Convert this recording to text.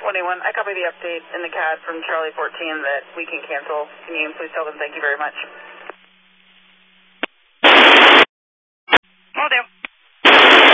21, I copy the update in the CAD from Charlie 14 that we can cancel. Can you please tell them thank you very much?